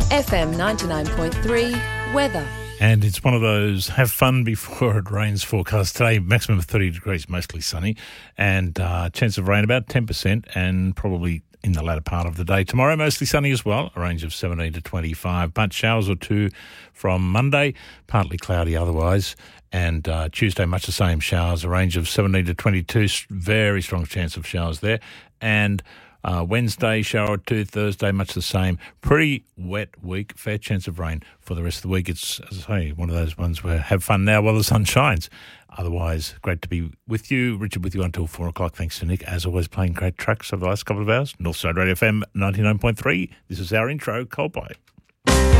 FM 99.3 weather. And it's one of those have fun before it rains forecast today. Maximum of 30 degrees, mostly sunny, and chance of rain about 10%, and probably in the latter part of the day. Tomorrow, mostly sunny as well, a range of 17 to 25, but showers or two from Monday, partly cloudy otherwise. And Tuesday, much the same, showers, a range of 17 to 22, very strong chance of showers there. And Wednesday, shower or two. Thursday, much the same. Pretty wet week, fair chance of rain for the rest of the week. It's, as I say, one of those ones where have fun now while the sun shines. Otherwise, great to be with you. Richard with you until 4 o'clock. Thanks to Nick, as always, playing great tracks over the last couple of hours. Northside Radio FM 99.3. This is our intro, Coldplay.